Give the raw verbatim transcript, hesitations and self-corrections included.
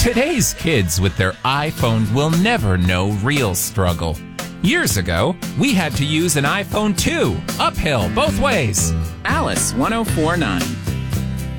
Today's kids with their iPhone will never know real struggle. Years ago, we had to use an iPhone two, uphill, both ways. Alice one oh four point nine.